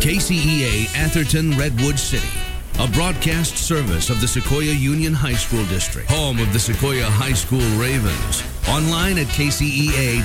KCEA Atherton Redwood City, a broadcast service of the Sequoia Union High School District, home of the Sequoia High School Ravens. Online at kcea.org.